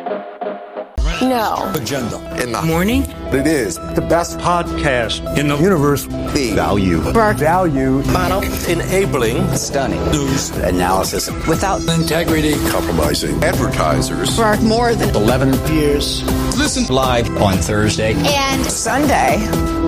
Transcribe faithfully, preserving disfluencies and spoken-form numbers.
No. Agenda. In the morning. It is the best podcast in the universe. The value. Bark. Value. Model. Enabling. Stunning. News. Analysis. Without integrity. Compromising. Advertisers. Bark more than eleven years. Listen live on Thursday and Sunday.